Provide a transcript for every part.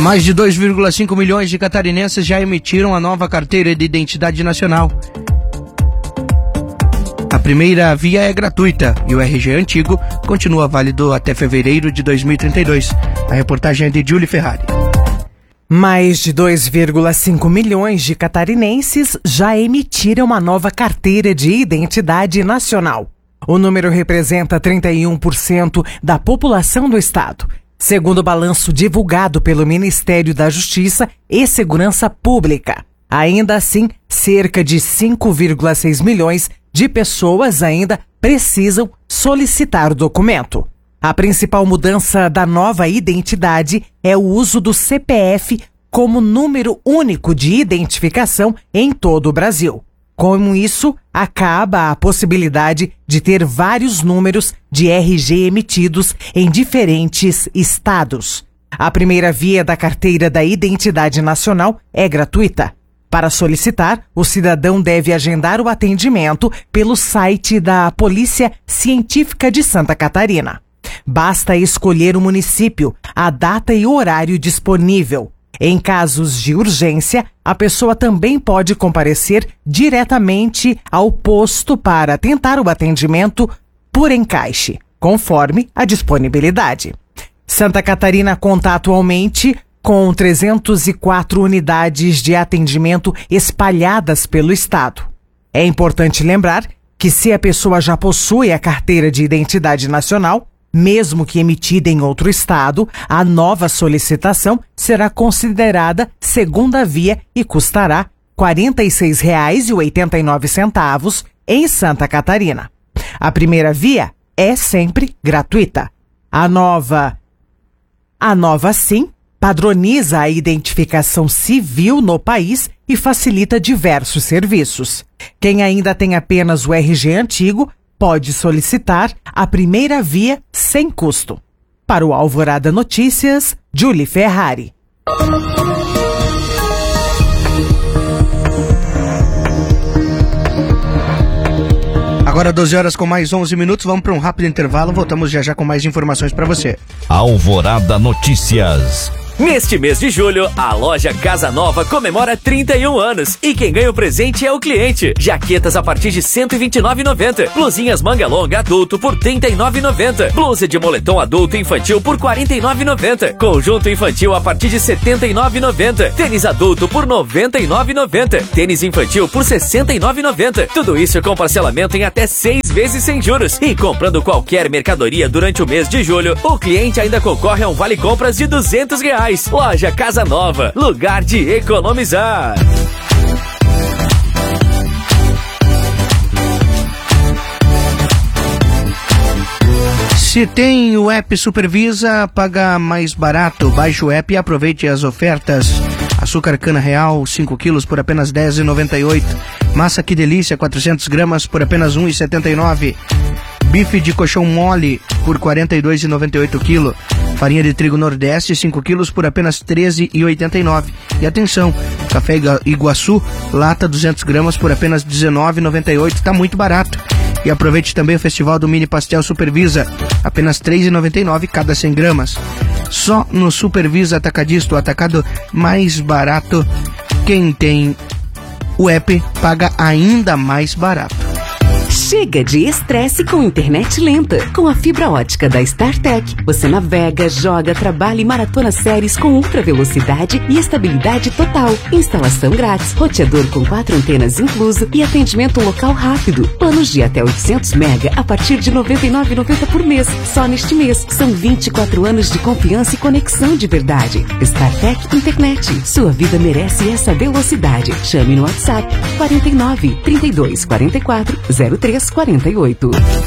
Mais de 2,5 milhões de catarinenses já emitiram a nova carteira de identidade nacional. A primeira via é gratuita e o RG antigo continua válido até fevereiro de 2032. A reportagem é de Julie Ferrari. Mais de 2,5 milhões de catarinenses já emitiram uma nova carteira de identidade nacional. O número representa 31% da população do estado, segundo o balanço divulgado pelo Ministério da Justiça e Segurança Pública. Ainda assim, cerca de 5,6 milhões de pessoas ainda precisam solicitar o documento. A principal mudança da nova identidade é o uso do CPF como número único de identificação em todo o Brasil. Com isso, acaba a possibilidade de ter vários números de RG emitidos em diferentes estados. A primeira via da carteira da Identidade Nacional é gratuita. Para solicitar, o cidadão deve agendar o atendimento pelo site da Polícia Científica de Santa Catarina. Basta escolher o município, a data e o horário disponível. Em casos de urgência, a pessoa também pode comparecer diretamente ao posto para tentar o atendimento por encaixe, conforme a disponibilidade. Santa Catarina conta atualmente com 304 unidades de atendimento espalhadas pelo estado. É importante lembrar que se a pessoa já possui a carteira de identidade nacional, mesmo que emitida em outro estado, a nova solicitação será considerada segunda via e custará R$ 46,89 em Santa Catarina. A primeira via é sempre gratuita. A nova sim, padroniza a identificação civil no país e facilita diversos serviços. Quem ainda tem apenas o RG antigo pode solicitar a primeira via sem custo. Para o Alvorada Notícias, Julie Ferrari. Agora 12 horas com mais 11 minutos, vamos para um rápido intervalo, voltamos já com mais informações para você. Alvorada Notícias. Neste mês de julho, a loja Casa Nova comemora 31 anos e quem ganha o presente é o cliente. Jaquetas a partir de R$ 129,90. Blusinhas manga longa adulto por R$ 39,90. Blusa de moletom adulto infantil por R$ 49,90. Conjunto infantil a partir de R$ 79,90. Tênis adulto por R$ 99,90. Tênis infantil por R$ 69,90. Tudo isso com parcelamento em até 6 vezes sem juros. E comprando qualquer mercadoria durante o mês de julho, o cliente ainda concorre a um vale-compras de R$ 200. Loja Casa Nova, lugar de economizar. Se tem o app Supervisa, paga mais barato. Baixe o app e aproveite as ofertas. Açúcar cana real, 5 quilos por apenas R$ 10,98. Massa que delícia, 400 gramas por apenas R$ 1,79. Bife de colchão mole por R$ 42,98 quilo. Farinha de trigo Nordeste, 5 quilos por apenas R$ 13,89. E atenção, café Iguaçu, lata 200 gramas por apenas R$ 19,98. Tá muito barato. E aproveite também o Festival do Mini Pastel Supervisa, apenas R$ 3,99 cada 100 gramas. Só no Supervisa Atacadista, o atacado mais barato. Quem tem o app paga ainda mais barato. Chega de estresse com internet lenta. Com a fibra ótica da StarTech, você navega, joga, trabalha e maratona séries com ultra velocidade e estabilidade total. Instalação grátis, roteador com 4 antenas incluso e atendimento local rápido. Planos de até 800 mega a partir de R$ 99,90 por mês. Só neste mês. São 24 anos de confiança e conexão de verdade. StarTech Internet. Sua vida merece essa velocidade. Chame no WhatsApp 49 32 44 0348.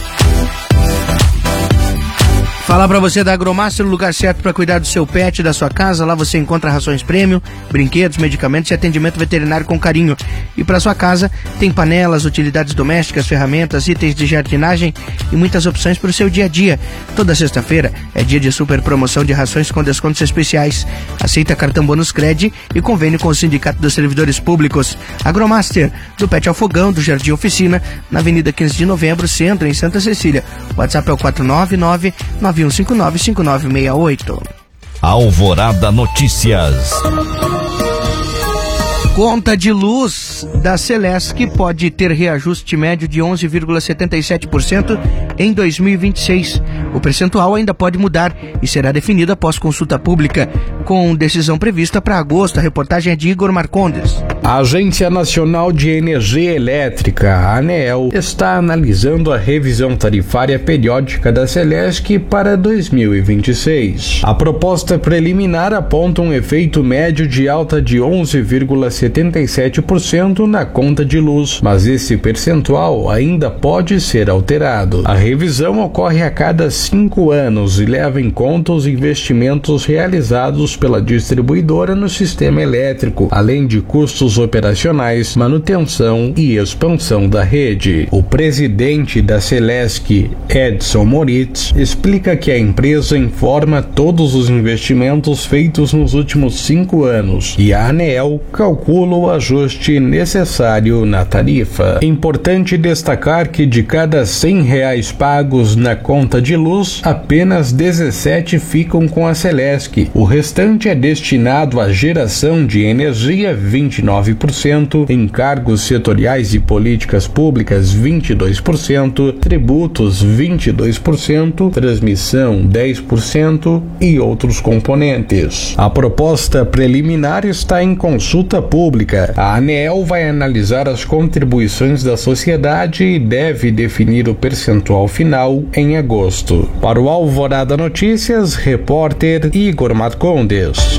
Falar pra você da Agromaster, o lugar certo para cuidar do seu pet, da sua casa. Lá você encontra rações premium, brinquedos, medicamentos e atendimento veterinário com carinho. E para sua casa tem panelas, utilidades domésticas, ferramentas, itens de jardinagem e muitas opções para o seu dia a dia. Toda sexta-feira é dia de super promoção de rações com descontos especiais. Aceita cartão bônus Cred e convênio com o Sindicato dos Servidores Públicos. Agromaster, do Pet ao Fogão, do Jardim Oficina, na Avenida 15 de Novembro, Centro, em Santa Cecília. O WhatsApp é o 499-9159-5968. Alvorada Notícias. Conta de luz da Celesc pode ter reajuste médio de 11,77% em 2026. O percentual ainda pode mudar e será definido após consulta pública, com decisão prevista para agosto. A reportagem é de Igor Marcondes. A Agência Nacional de Energia Elétrica, a ANEEL, está analisando a revisão tarifária periódica da Celesc para 2026. A proposta preliminar aponta um efeito médio de alta de 11,77% na conta de luz, mas esse percentual ainda pode ser alterado. A revisão ocorre a cada 5 anos e leva em conta os investimentos realizados pela distribuidora no sistema elétrico, além de custos operacionais, manutenção e expansão da rede. O presidente da Celesc, Edson Moritz, explica que a empresa informa todos os investimentos feitos nos últimos 5 anos e a ANEEL calcula o ajuste necessário na tarifa. É importante destacar que de cada R$100 pagos na conta de luz, apenas 17 ficam com a Celesc. O restante é destinado à geração de energia, 29%, encargos setoriais e políticas públicas, 22%, tributos, 22%, transmissão, 10% e outros componentes. A proposta preliminar está em consulta pública. A ANEEL vai analisar as contribuições da sociedade e deve definir o percentual final em agosto. Para o Alvorada Notícias, repórter Igor Marcondes.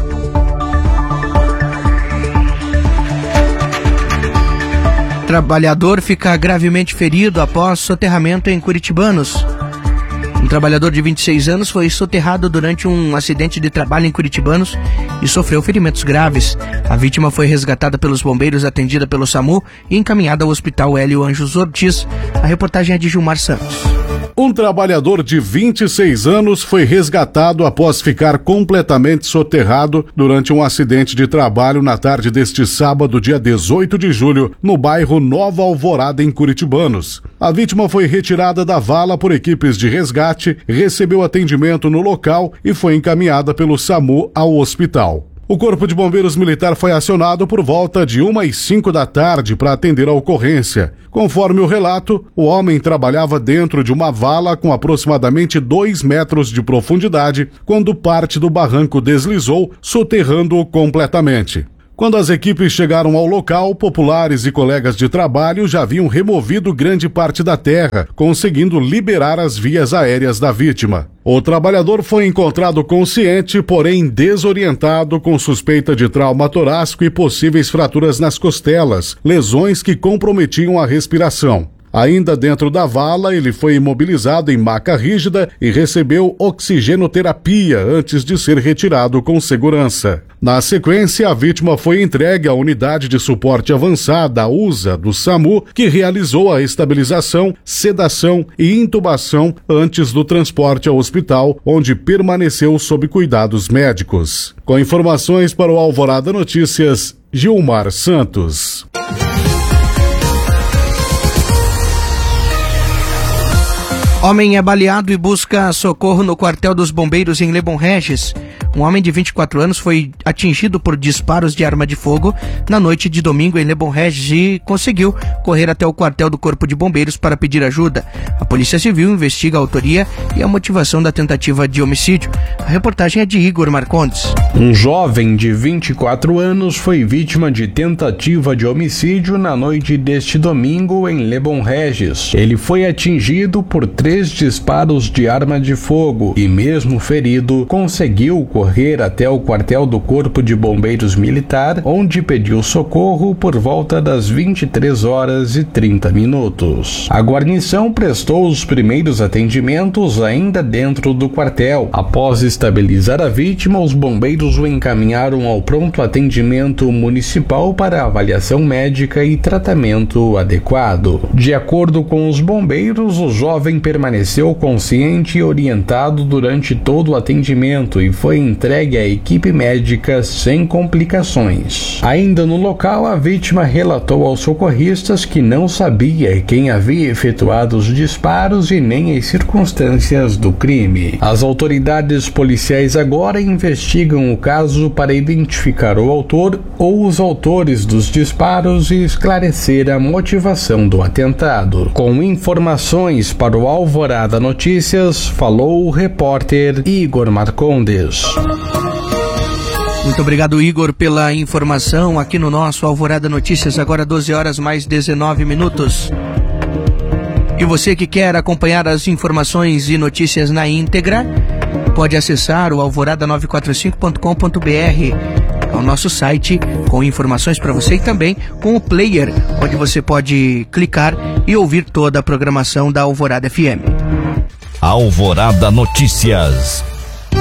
Trabalhador fica gravemente ferido após soterramento em Curitibanos. Um trabalhador de 26 anos foi soterrado durante um acidente de trabalho em Curitibanos e sofreu ferimentos graves. A vítima foi resgatada pelos bombeiros, atendida pelo SAMU e encaminhada ao Hospital Hélio Anjos Ortiz. A reportagem é de Gilmar Santos. Um trabalhador de 26 anos foi resgatado após ficar completamente soterrado durante um acidente de trabalho na tarde deste sábado, dia 18 de julho, no bairro Nova Alvorada, em Curitibanos. A vítima foi retirada da vala por equipes de resgate, recebeu atendimento no local e foi encaminhada pelo SAMU ao hospital. O Corpo de Bombeiros Militar foi acionado por volta de 1h05 da tarde para atender a ocorrência. Conforme o relato, o homem trabalhava dentro de uma vala com aproximadamente 2 metros de profundidade quando parte do barranco deslizou, soterrando-o completamente. Quando as equipes chegaram ao local, populares e colegas de trabalho já haviam removido grande parte da terra, conseguindo liberar as vias aéreas da vítima. O trabalhador foi encontrado consciente, porém desorientado, com suspeita de trauma torácico e possíveis fraturas nas costelas, lesões que comprometiam a respiração. Ainda dentro da vala, ele foi imobilizado em maca rígida e recebeu oxigenoterapia antes de ser retirado com segurança. Na sequência, a vítima foi entregue à Unidade de Suporte Avançada, USA, do SAMU, que realizou a estabilização, sedação e intubação antes do transporte ao hospital, onde permaneceu sob cuidados médicos. Com informações para o Alvorada Notícias, Gilmar Santos. Homem é baleado e busca socorro no quartel dos bombeiros em Lebon Regis. Um homem de 24 anos foi atingido por disparos de arma de fogo na noite de domingo em Lebon Regis e conseguiu correr até o quartel do Corpo de Bombeiros para pedir ajuda. A Polícia Civil investiga a autoria e a motivação da tentativa de homicídio. A reportagem é de Igor Marcondes. Um jovem de 24 anos foi vítima de tentativa de homicídio na noite deste domingo em Lebon Regis. Ele foi atingido por 3 disparos de arma de fogo e, mesmo ferido, conseguiu correr até o quartel do Corpo de Bombeiros Militar, onde pediu socorro por volta das 23h30. A guarnição prestou os primeiros atendimentos ainda dentro do quartel. Após estabilizar a vítima, os bombeiros bombeiros o encaminharam ao pronto atendimento municipal para avaliação médica e tratamento adequado. De acordo com os bombeiros, o jovem permaneceu consciente e orientado durante todo o atendimento e foi entregue à equipe médica sem complicações. Ainda no local, a vítima relatou aos socorristas que não sabia quem havia efetuado os disparos e nem as circunstâncias do crime. As autoridades policiais agora investigam o caso para identificar o autor ou os autores dos disparos e esclarecer a motivação do atentado. Com informações para o Alvorada Notícias, falou o repórter Igor Marcondes. Muito obrigado, Igor, pela informação aqui no nosso Alvorada Notícias, agora 12 horas mais 19 minutos. E você que quer acompanhar as informações e notícias na íntegra, pode acessar o alvorada945.com.br, é o nosso site com informações para você, e também com o player, onde você pode clicar e ouvir toda a programação da Alvorada FM. Alvorada Notícias.